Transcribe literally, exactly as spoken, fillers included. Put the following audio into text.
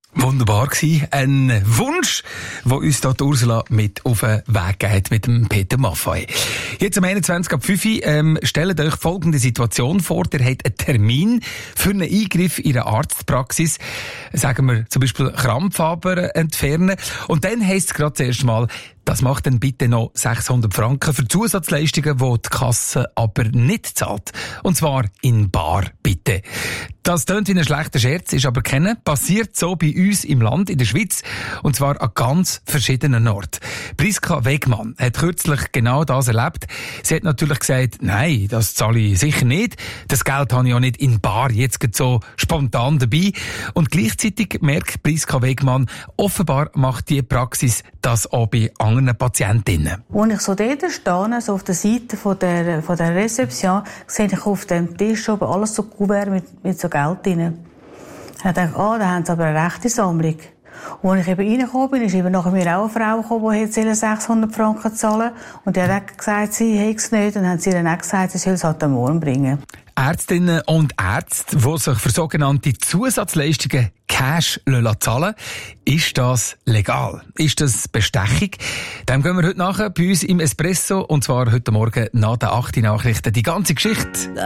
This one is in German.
Wunderbar gewesen. Ein Wunsch, wo uns da die Ursula mit auf den Weg geht, mit dem Peter Maffay. Jetzt am einundzwanzig ab fünf Uhr, ähm, stellt euch folgende Situation vor. Der hat einen Termin für einen Eingriff in einer Arztpraxis. Sagen wir zum Beispiel Krampfader entfernen. Und dann heisst es gerade zuerst mal, das macht dann bitte noch sechshundert Franken für Zusatzleistungen, die die Kasse aber nicht zahlt. Und zwar in bar, bitte. Das tönt wie ein schlechter Scherz, ist aber kennen. Passiert so bei uns im Land, in der Schweiz. Und zwar an ganz verschiedenen Orten. Priska Wegmann hat kürzlich genau das erlebt. Sie hat natürlich gesagt, nein, das zahle ich sicher nicht. Das Geld habe ich ja nicht in bar jetzt so spontan dabei. Und gleichzeitig merkt Priska Wegmann, offenbar macht die Praxis das auch bei anderen Patientinnen. Als ich so dort stehe, so auf der Seite von der, von der Rezeption, sehe ich auf dem Tisch oben alles so Kuvert mit, mit so Geld drin. Ich dachte, ah, oh, da haben sie aber eine rechte Sammlung. Und als ich eben reingekommen bin, ist eben nachher mir auch eine Frau gekommen, die jetzt sechshundert Franken zahlen. Und die hat gesagt, sie hätte es nicht. Und dann haben sie dann auch gesagt, sie soll es halt am Morgen bringen. Ärztinnen und Ärzte, die sich für sogenannte Zusatzleistungen Cash zahlen, ist das legal? Ist das Bestechung? Dem gehen wir heute nachher bei uns im Espresso, und zwar heute Morgen nach den acht Nachrichten. Die ganze Geschichte.